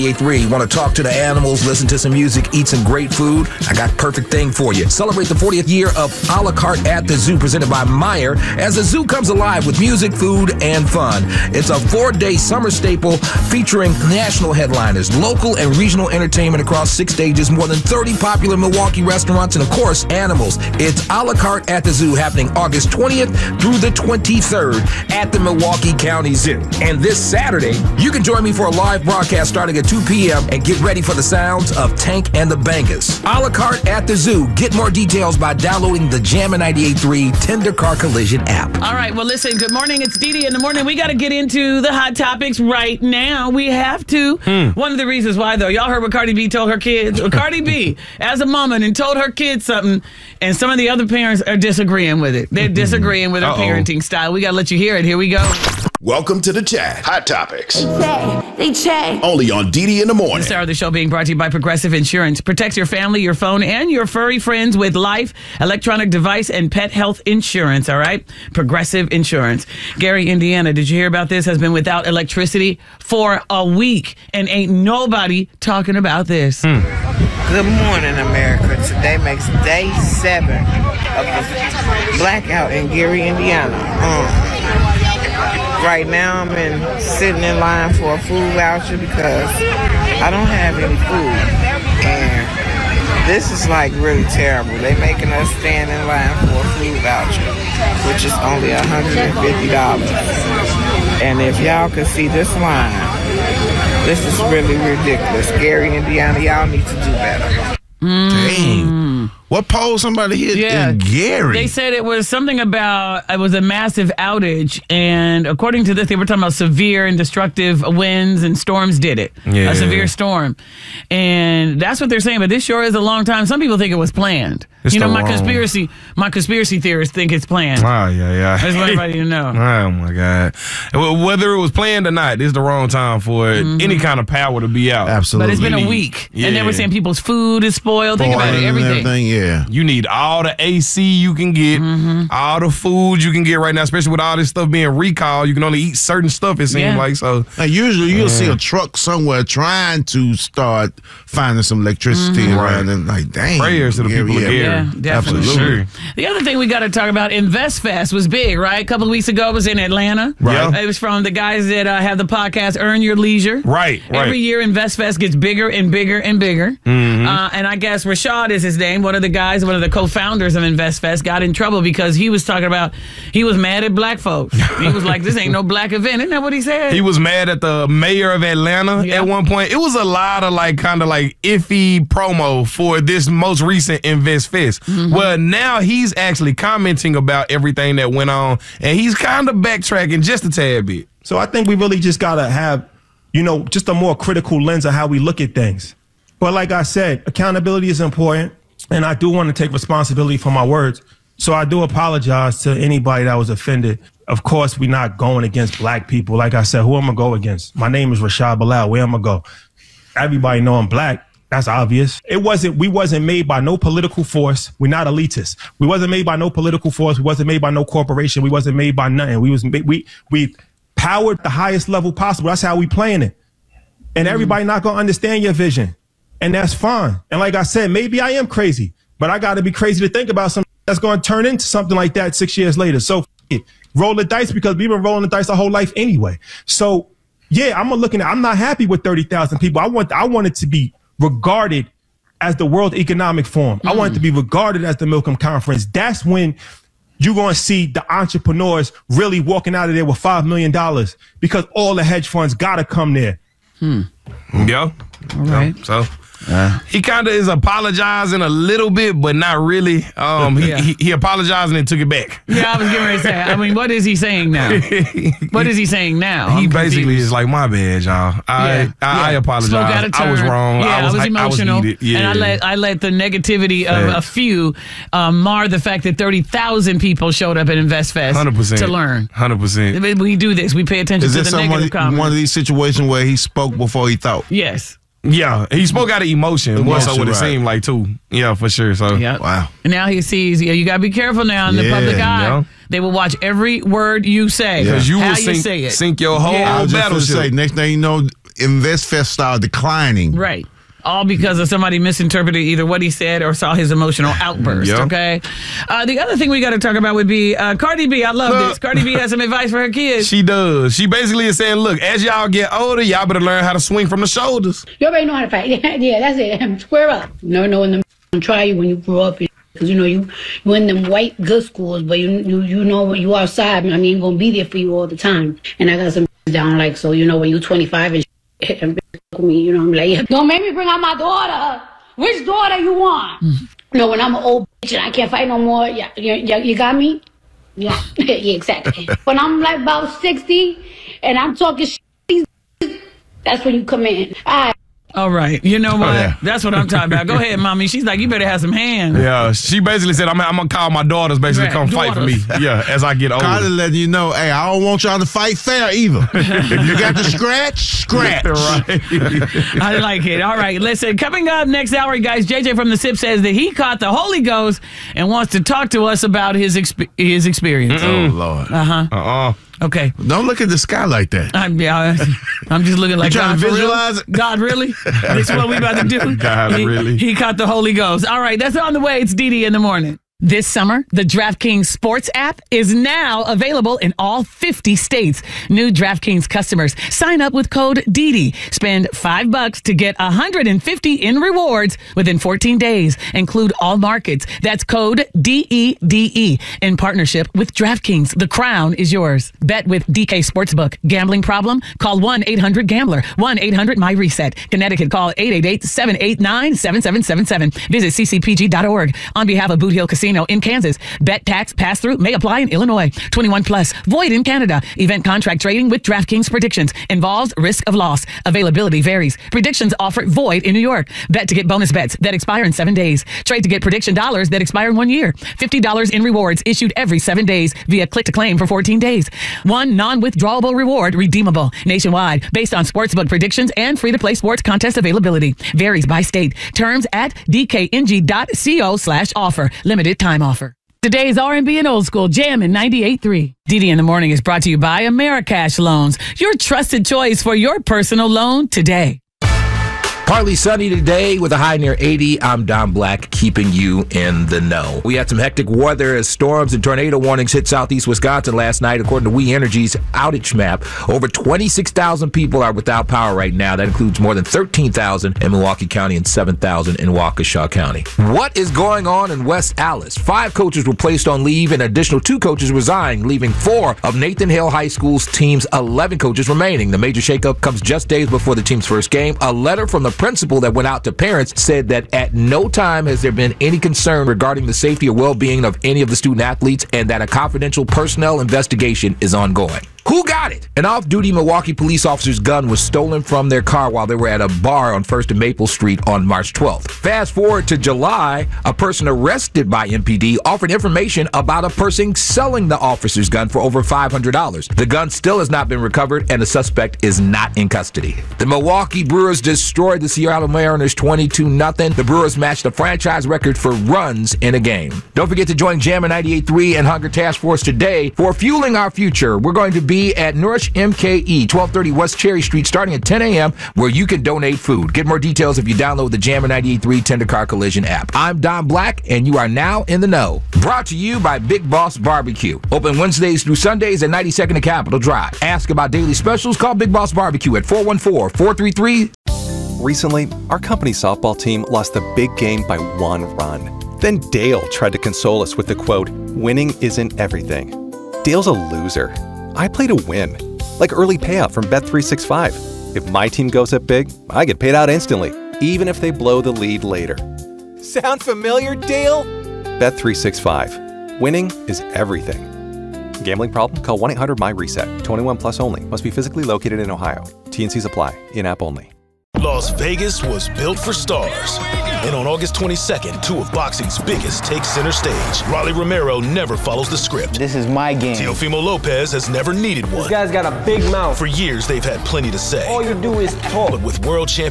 3. Want to talk to the animals, listen to some music, eat some great food? I got perfect thing for you. Celebrate the 40th year of A La Carte at the Zoo, presented by Meijer, as the zoo comes alive with music, food, and fun. It's a 4-day summer staple featuring national headliners, local and regional entertainment across 6 stages, more than 30 popular Milwaukee restaurants, and of course, animals. It's A La Carte at the Zoo, happening August 20th through the 23rd at the Milwaukee County Zoo. And this Saturday, you can join me for a live broadcast starting at 2 p.m. and get ready for the sounds of Tank and the Bangas. A La Carte at the Zoo. Get more details by downloading the Jammin' 98.3 Tender Car Collision app. All right, well, listen, good morning. It's Dee Dee in the morning. We got to get into the hot topics right now. We have to. One of the reasons why, though, y'all heard what Cardi B told her kids. Cardi B, as a mama, and told her kids something, and some of the other parents are disagreeing with it. They're disagreeing with her parenting style. We got to let you hear it. Here we go. Welcome to the chat. Hot Topics. They say. Only on Dee in the morning. This hour of the show being brought to you by Progressive Insurance. Protect your family, your phone, and your furry friends with life, electronic device, and pet health insurance, all right? Progressive Insurance. Gary, Indiana, did you hear about this? Has been without electricity for a week, and ain't nobody talking about this. Good morning, America. Today makes day 7 of the blackout in Gary, Indiana. Right now, I'm sitting in line for a food voucher because I don't have any food. And this is like really terrible. They're making us stand in line for a food voucher, which is only $150. And if y'all could see this line, this is really ridiculous. Gary, Indiana, y'all need to do better. Dang. What pole somebody hit in Gary? They said it was something about, it was a massive outage. And according to this, they were talking about severe and destructive winds and storms did it. Yeah. A severe storm. And that's what they're saying. But this sure is a long time. Some people think it was planned. It's my conspiracy theorists think it's planned. Oh, yeah. I just want everybody to know. Oh, my God. Whether it was planned or not, this is the wrong time for any kind of power to be out. Absolutely. But it's been a week. Yeah. And they were saying people's food is spoiled. Think about it, everything. Yeah. You need all the AC you can get, all the food you can get right now, especially with all this stuff being recalled. You can only eat certain stuff, it seems like. So usually you'll see a truck somewhere trying to start finding some electricity around, and like, dang. Prayers to the people of Gary. Yeah, definitely. Sure. The other thing we got to talk about, InvestFest was big, right? A couple of weeks ago, it was in Atlanta. Right. It was from the guys that have the podcast Earn Your Leisure. Right. Every year, InvestFest gets bigger and bigger and bigger. And I guess Rashad is his name, one of the guys, one of the co-founders of InvestFest, got in trouble because he was talking about, he was mad at black folks. He was like, this ain't no black event. Isn't that what he said? He was mad at the mayor of Atlanta at one point. It was a lot of kind of iffy promo for this most recent InvestFest. Well, now he's actually commenting about everything that went on, and he's kind of backtracking just a tad bit. So I think we really just got to have, just a more critical lens of how we look at things. But like I said, accountability is important, and I do want to take responsibility for my words. So I do apologize to anybody that was offended. Of course, we're not going against black people. Like I said, who am I going to go against? My name is Rashad Bilal. Where am I going to go? Everybody know I'm black. That's obvious. We wasn't made by no political force. We're not elitists. We wasn't made by no political force. We wasn't made by no corporation. We wasn't made by nothing. We powered the highest level possible. That's how we playing it. And everybody not going to understand your vision. And that's fine. And like I said, maybe I am crazy, but I got to be crazy to think about something that's going to turn into something like that 6 years later. So roll the dice, because we've been rolling the dice our whole life anyway. So yeah, I'm not happy with 30,000 people. I want it to be regarded as the World Economic Forum. I want it to be regarded as the Milken Conference. That's when you're going to see the entrepreneurs really walking out of there with $5 million, because all the hedge funds got to come there. Yeah. All right. So he kind of is apologizing a little bit, but not really. He apologized and then took it back. Yeah, I was getting ready to say, I mean, what is he saying now? What is he saying now? He basically is like, my bad, y'all. I apologize. Spoke out of turn. I was wrong. Yeah, I was emotional. I was heated. Yeah. And I let the negativity of a few mar the fact that 30,000 people showed up at InvestFest 100%. to learn. 100%. We do this. We pay attention to the negative comments. One of these situations where he spoke before he thought? Yes. Yeah, he spoke out of emotion more so what it seemed like, too. Yeah, for sure. So, wow. And now he sees, you got to be careful now in the public eye. Yeah. They will watch every word you say. Because you will say it. sink your whole I was just battleship. gonna say, next thing you know, InvestFest started declining. Right. All because of somebody misinterpreted either what he said or saw his emotional outburst, Yep. okay? The other thing we got to talk about would be Cardi B. I love this. Cardi B has some advice for her kids. She does. She basically is saying, look, as y'all get older, y'all better learn how to swing from the shoulders. You already know how to fight. Yeah, that's it. Square up. Never know when them try you when you grow up. Because, you in them white good schools, but you know when you outside, I mean, gonna be there for you all the time. And I got some down like, so, when you 25 and hit them with me, I'm like, don't make me bring out my daughter. Which daughter you want? No, when I'm an old bitch and I can't fight no more, you got me? Yeah, yeah, exactly. When I'm like about 60 and I'm talking shit, that's when you come in. All right. You know what? That's what I'm talking about. Go ahead, mommy. She's like, you better have some hands. Yeah, she basically said, I'm going to call my daughters basically come fight for me. Yeah, as I get older. Cardi letting you know, hey, I don't want y'all to fight fair either. If you got to scratch. Right. I like it. All right. Listen, coming up next hour, guys, JJ from The Sip says that he caught the Holy Ghost and wants to talk to us about his experience. Oh, Lord. Okay. Don't look at the sky like that. I'm just looking like, you trying God, to visualize it? God, really? This is what we about to do? God, really? He caught the Holy Ghost. All right, that's on the way. It's Didi in the morning. This summer, the DraftKings Sports app is now available in all 50 states. New DraftKings customers sign up with code DIDI. Spend $5 to get $150 in rewards within 14 days. Include all markets. That's code DEDE in partnership with DraftKings. The crown is yours. Bet with DK Sportsbook. Gambling problem? Call 1-800-GAMBLER. 1-800-MY-RESET. Connecticut, call 888-789-7777. Visit ccpg.org. On behalf of Boot Hill Casino in Kansas. Bet tax pass-through may apply in Illinois. 21 plus. Void in Canada. Event contract trading with DraftKings predictions. Involves risk of loss. Availability varies. Predictions offered void in New York. Bet to get bonus bets that expire in 7 days. Trade to get prediction dollars that expire in 1 year. $50 in rewards issued every 7 days via click to claim for 14 days. One non-withdrawable reward redeemable nationwide based on sportsbook predictions and free-to-play sports contest availability. Varies by state. Terms at dkng.co/offer. Limited time offer. Today's R&B and old school jam in 98.3. Didi in the morning is brought to you by Americash Loans, your trusted choice for your personal loan today. Partly sunny today with a high near 80. I'm Don Black, keeping you in the know. We had some hectic weather as storms and tornado warnings hit southeast Wisconsin last night. According to We Energy's outage map, over 26,000 people are without power right now. That includes more than 13,000 in Milwaukee County and 7,000 in Waukesha County. What is going on in West Allis? 5 coaches were placed on leave and an additional 2 coaches resigned, leaving 4 of Nathan Hale High School's team's 11 coaches remaining. The major shakeup comes just days before the team's first game. A letter from the principal that went out to parents said that at no time has there been any concern regarding the safety or well-being of any of the student athletes and that a confidential personnel investigation is ongoing. Who got it? An off-duty Milwaukee police officer's gun was stolen from their car while they were at a bar on 1st and Maple Street on March 12th. Fast forward to July, a person arrested by MPD offered information about a person selling the officer's gun for over $500. The gun still has not been recovered and the suspect is not in custody. The Milwaukee Brewers destroyed the Seattle Mariners 22-0. The Brewers matched the franchise record for runs in a game. Don't forget to join Jammin' 98.3 and Hunger Task Force today for Fueling Our Future. We're going to be at Nourish MKE, 1230 West Cherry Street, starting at 10 a.m., where you can donate food. Get more details if you download the Jammin' 98.3 Tender Car Collision app. I'm Don Black, and you are now in the know. Brought to you by Big Boss Barbecue. Open Wednesdays through Sundays at 92nd and Capitol Drive. Ask about daily specials. Call Big Boss Barbecue at 414-433. Recently, our company softball team lost the big game by 1 run. Then Dale tried to console us with the quote, "Winning isn't everything." Dale's a loser. I play to win, like early payout from Bet365. If my team goes up big, I get paid out instantly, even if they blow the lead later. Sound familiar, Dale? Bet365. Winning is everything. Gambling problem? Call 1-800-MY-RESET. 21 plus only. Must be physically located in Ohio. T&Cs apply. In-app only. Las Vegas was built for stars. And on August 22nd, 2 of boxing's biggest take center stage. Rolly Romero never follows the script. This is my game. Teofimo Lopez has never needed one. This guy's got a big mouth. For years, they've had plenty to say. All you do is talk. But with world champion